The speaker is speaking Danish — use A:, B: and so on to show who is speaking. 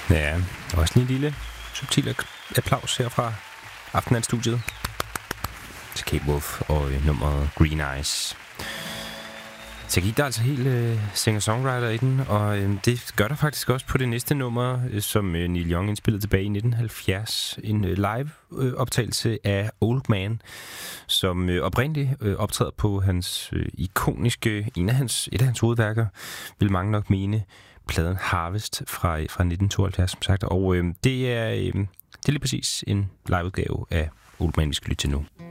A: Ja, også en lille subtil applaus her fra Aftenland-studiet til Cape Wolf og nummeret Green Eyes. Så gik der altså helt singer-songwriter i den, og det gør der faktisk også på det næste nummer, som Neil Young indspillede tilbage i 1970. En live-optagelse af Old Man, som oprindeligt optræder på hans ikoniske, et af hans hovedværker, vil mange nok mene, pladen Harvest fra 1972, som sagt. Og det er lige præcis en liveudgave af Old Man, vi skal lytte til nu.